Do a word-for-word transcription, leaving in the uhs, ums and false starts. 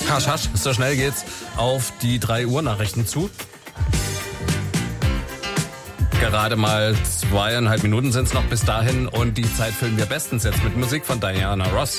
Hasch, hasch, so schnell geht's auf die drei Uhr Nachrichten zu. Gerade mal zweieinhalb Minuten sind es noch bis dahin und die Zeit füllen wir bestens jetzt mit Musik von Diana Ross.